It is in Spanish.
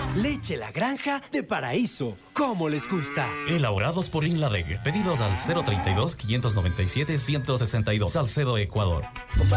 Leche La Granja de Paraíso. ¿Cómo les gusta? Elaborados por Inladeg. Pedidos al 032-597-162. Salcedo, Ecuador.